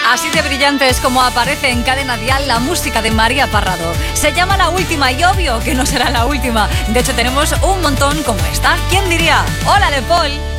Así de brillante es como aparece en Cadena Dial la música de María Parrado. Se llama La Última y obvio que no será la última. De hecho, tenemos un montón como esta. ¿Quién diría? ¡Hola, De Paul!